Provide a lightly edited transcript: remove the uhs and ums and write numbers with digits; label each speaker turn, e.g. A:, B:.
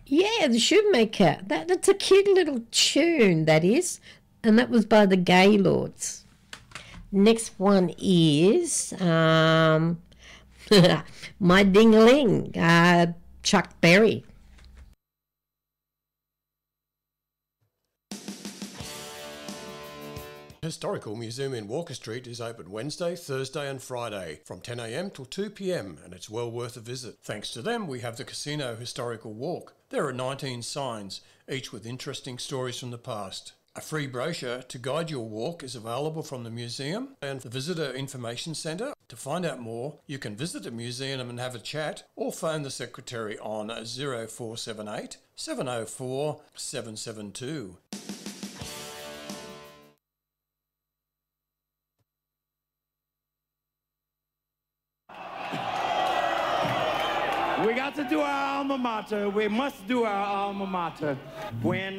A: Yeah, the Shoemaker. That's a cute little tune, that is. And that was by the Gaylords. Next one is My Ding-a-Ling, Chuck Berry.
B: Historical Museum in Walker Street is open Wednesday, Thursday and Friday from 10 a.m. till 2 p.m. and it's well worth a visit. Thanks to them, we have the Casino Historical Walk. There are 19 signs, each with interesting stories from the past. A free brochure to guide your walk is available from the museum and the Visitor Information Centre. To find out more, you can visit the museum and have a chat or phone the secretary on 0478 704 772.
C: We got to do our alma mater. We must do our alma mater. When